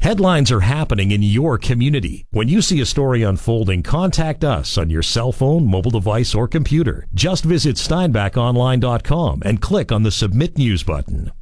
Headlines are happening in your community. When you see a story unfolding, contact us on your cell phone, mobile device, or computer. Just visit steinbachonline.com and click on the Submit News button.